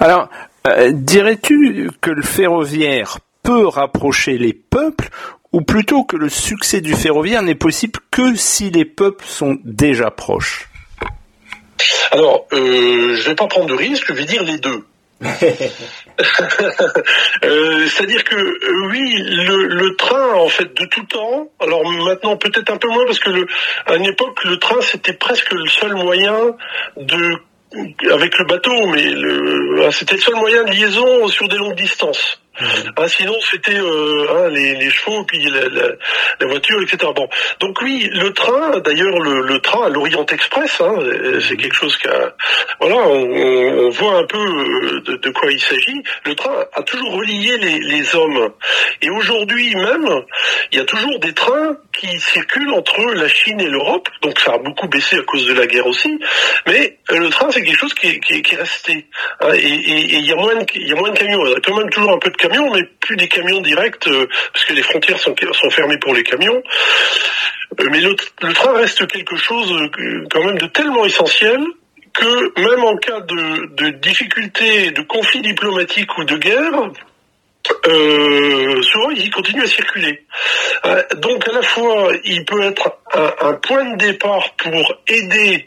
Alors, dirais-tu que le ferroviaire peut rapprocher les peuples, ou plutôt que le succès du ferroviaire n'est possible que si les peuples sont déjà proches? Alors, je vais pas prendre de risque, je vais dire les deux. C'est-à-dire que oui, le train en fait de tout temps. Alors maintenant peut-être un peu moins parce que à une époque le train c'était presque le seul moyen avec le bateau, mais c'était le seul moyen de liaison sur des longues distances. Sinon c'était les chevaux puis la voiture, etc. Bon, donc oui, le train, d'ailleurs le train à l'Orient Express, c'est quelque chose on voit un peu de quoi il s'agit. Le train a toujours relié les hommes, et aujourd'hui même, il y a toujours des trains qui circulent entre la Chine et l'Europe. Donc ça a beaucoup baissé à cause de la guerre aussi, mais le train c'est quelque chose qui est resté. Et il y a moins de camions. Il y a quand même toujours un peu de camions, mais plus des camions directs parce que les frontières sont fermées pour les camions. Mais le train reste quelque chose quand même de tellement essentiel que même en cas de difficulté, de conflit diplomatique ou de guerre, souvent il continue à circuler. Donc à la fois il peut être un point de départ pour aider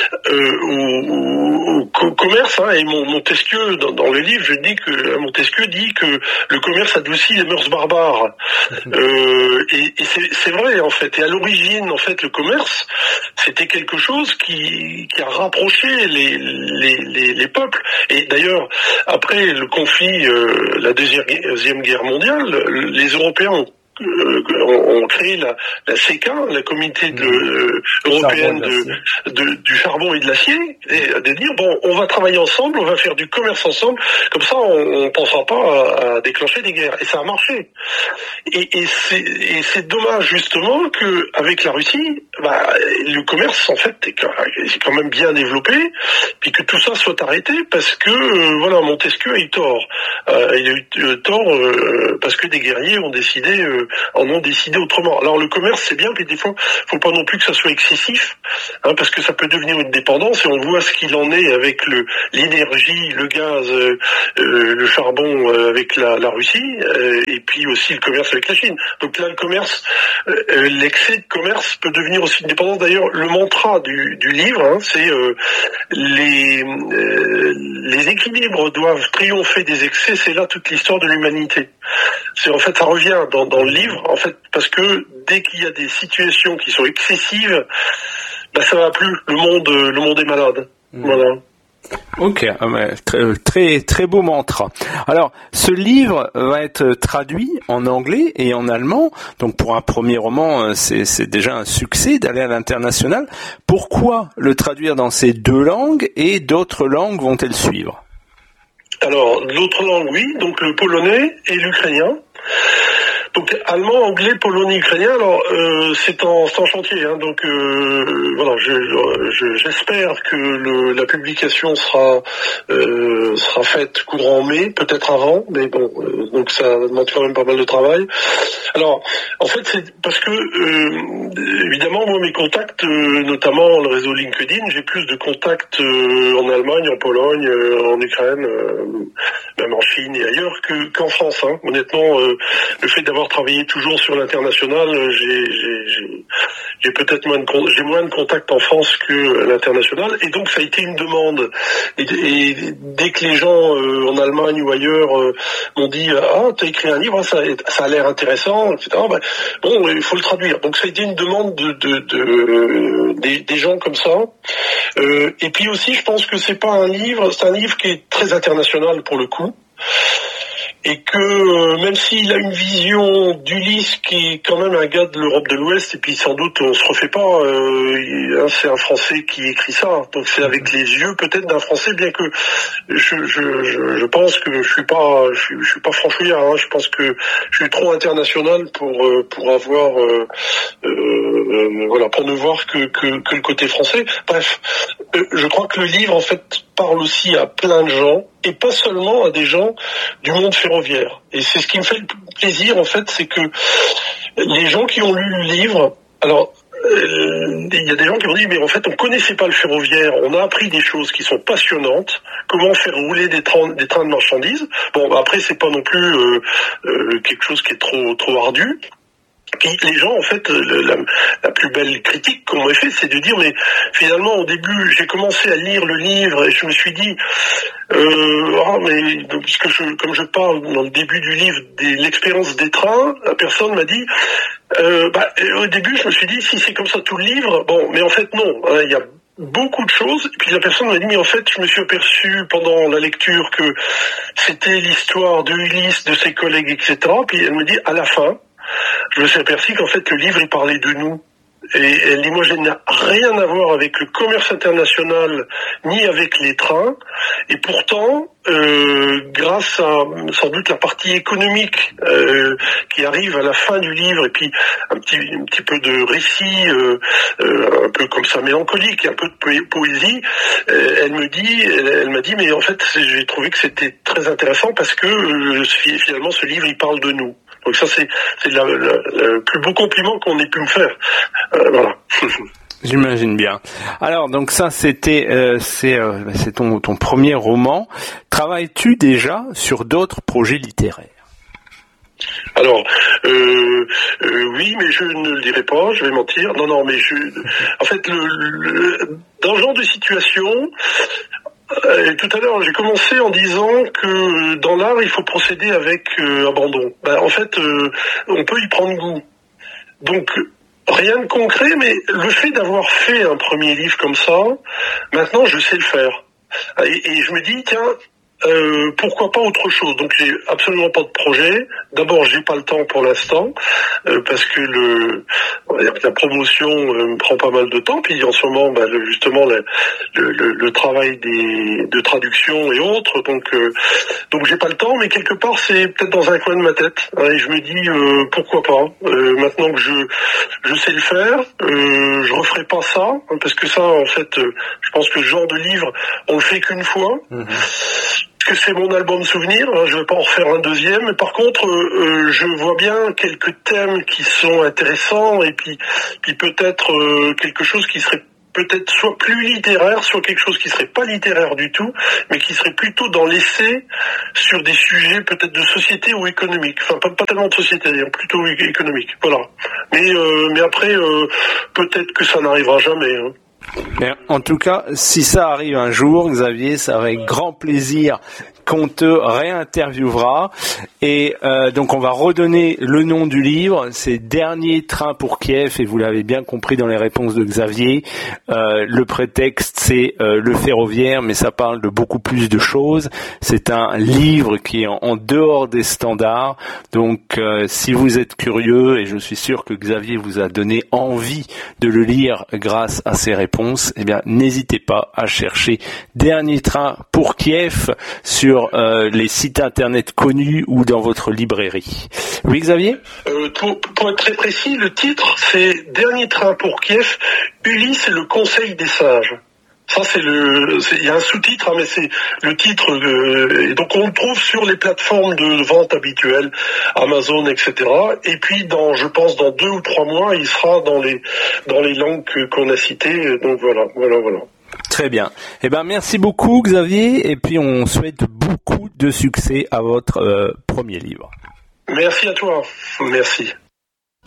au commerce, et Montesquieu dans le livre, Montesquieu dit que le commerce adoucit les mœurs barbares. Et c'est vrai en fait. Et à l'origine en fait le commerce c'était quelque chose qui a rapproché les peuples. Et d'ailleurs après le conflit, la Deuxième Guerre mondiale, les Européens ont créé la CECA, la communauté européenne du charbon et de l'acier, et de dire bon, on va travailler ensemble, on va faire du commerce ensemble, comme ça on pensera pas à déclencher des guerres. Et ça a marché. Et c'est dommage justement que avec la Russie, le commerce en fait est quand même bien développé, puis que tout ça soit arrêté parce que Montesquieu a eu tort. Il a eu tort parce que des guerriers en ont décidé autrement. Alors le commerce c'est bien, puis des fois faut pas non plus que ça soit excessif, parce que ça peut devenir une dépendance, et on voit ce qu'il en est avec l'énergie, le gaz, le charbon avec la Russie, et puis aussi le commerce avec la Chine. Donc là le commerce, l'excès de commerce peut devenir aussi une dépendance. D'ailleurs le mantra du livre, c'est les équilibres doivent triompher des excès. C'est là toute l'histoire de l'humanité. C'est en fait ça revient dans le livre, en fait, parce que dès qu'il y a des situations qui sont excessives, ça va plus. Le monde est malade. Voilà. Ok, très très beau mantra. Alors, ce livre va être traduit en anglais et en allemand. Donc, pour un premier roman, c'est déjà un succès d'aller à l'international. Pourquoi le traduire dans ces deux langues, et d'autres langues vont-elles suivre? Alors, l'autre langue, oui, donc le polonais et l'ukrainien. Donc allemand, anglais, polonais, ukrainien. Alors c'est en chantier, donc j'espère que la publication sera faite courant mai, peut-être avant, mais bon, donc ça demande quand même pas mal de travail. Alors en fait c'est parce que évidemment moi mes contacts, notamment le réseau LinkedIn, j'ai plus de contacts en Allemagne, en Pologne, en Ukraine, même en Chine et ailleurs qu'en France. Honnêtement, le fait d'avoir travaillé toujours sur l'international, j'ai peut-être moins de contacts en France que à l'international, et donc ça a été une demande. Et dès que les gens en Allemagne ou ailleurs m'ont dit t'as écrit un livre, ça a l'air intéressant, etc. Bon, il faut le traduire. Donc ça a été une demande des gens comme ça. Et puis aussi, je pense que c'est un livre qui est très international pour le coup. Et que même s'il a une vision d'Ulysse qui est quand même un gars de l'Europe de l'Ouest, et puis sans doute on se refait pas, c'est un Français qui écrit ça, donc c'est avec les yeux peut-être d'un Français, bien que je pense que je suis pas franchouillard, je pense que je suis trop international pour avoir pour ne voir que le côté français. Bref, je crois que le livre en fait parle aussi à plein de gens, et pas seulement à des gens du monde ferroviaire. Et c'est ce qui me fait le plaisir, en fait, c'est que les gens qui ont lu le livre, alors il y a des gens qui m'ont dit, mais en fait, on connaissait pas le ferroviaire, on a appris des choses qui sont passionnantes, comment faire rouler des trains de marchandises. Bon, après, c'est pas non plus quelque chose qui est trop ardu. Puis les gens, en fait, la plus belle critique qu'on m'a fait, c'est de dire, mais finalement, au début, j'ai commencé à lire le livre et je me suis dit, mais puisque comme je parle dans le début du livre de l'expérience des trains, la personne m'a dit, au début, je me suis dit, si c'est comme ça tout le livre, bon, mais en fait non, hein, il y a beaucoup de choses. Et puis la personne m'a dit, mais en fait, je me suis aperçu pendant la lecture que c'était l'histoire de Ulysse, de ses collègues, etc. Puis elle me dit, à la fin, je me suis aperçu qu'en fait le livre il parlait de nous. Et elle dit, moi je n'ai rien à voir avec le commerce international ni avec les trains. Et pourtant, grâce à sans doute la partie économique qui arrive à la fin du livre, et puis un petit peu de récit, un peu comme ça mélancolique, un peu de poésie, elle m'a dit, mais en fait j'ai trouvé que c'était très intéressant parce que finalement ce livre il parle de nous. Donc ça, c'est le plus beau compliment qu'on ait pu me faire. Voilà. J'imagine bien. Alors, donc ça, c'est ton premier roman. Travailles-tu déjà sur d'autres projets littéraires? Alors, oui, mais je ne le dirai pas, je vais mentir. Non, mais en fait, dans ce genre de situation, tout à l'heure, j'ai commencé en disant que dans l'art, il faut procéder avec abandon. En fait, on peut y prendre goût. Donc, rien de concret, mais le fait d'avoir fait un premier livre comme ça, maintenant, je sais le faire. Et je me dis, tiens, pourquoi pas autre chose? Donc j'ai absolument pas de projet. D'abord, j'ai pas le temps pour l'instant parce que la promotion me prend pas mal de temps. Puis en ce moment, justement, le travail de traduction et autres. Donc j'ai pas le temps, mais quelque part c'est peut-être dans un coin de ma tête. Et je me dis pourquoi pas. Maintenant que je sais le faire, je referai pas ça parce que ça, en fait, je pense que ce genre de livre, on le fait qu'une fois. Que c'est mon album souvenir, hein, je vais pas en refaire un deuxième, mais par contre je vois bien quelques thèmes qui sont intéressants et puis peut-être quelque chose qui serait peut-être soit plus littéraire, soit quelque chose qui serait pas littéraire du tout, mais qui serait plutôt dans l'essai sur des sujets peut-être de société ou économique. Enfin pas tellement de société, plutôt économique. Voilà. Mais après peut-être que ça n'arrivera jamais. Hein. Mais en tout cas, si ça arrive un jour, Xavier, c'est avec grand plaisir qu'on te réinterviewera. Et donc on va redonner le nom du livre, c'est Dernier train pour Kiev, et vous l'avez bien compris dans les réponses de Xavier, le prétexte c'est le ferroviaire, mais ça parle de beaucoup plus de choses. C'est un livre qui est en dehors des standards, donc si vous êtes curieux, et je suis sûr que Xavier vous a donné envie de le lire grâce à ses réponses, eh bien n'hésitez pas à chercher Dernier train pour Kiev sur les sites internet connus ou dans votre librairie. Oui, Xavier ? Pour être très précis, le titre, c'est Dernier train pour Kiev, Ulysse et le Conseil des sages. Ça, il y a un sous-titre, hein, mais c'est le titre. Et donc, on le trouve sur les plateformes de vente habituelles, Amazon, etc. Et puis, je pense, dans 2 ou 3 mois, il sera dans les langues qu'on a citées. Donc, voilà. Très bien. Eh ben, merci beaucoup, Xavier. Et puis, on souhaite beaucoup de succès à votre premier livre. Merci à toi. Merci.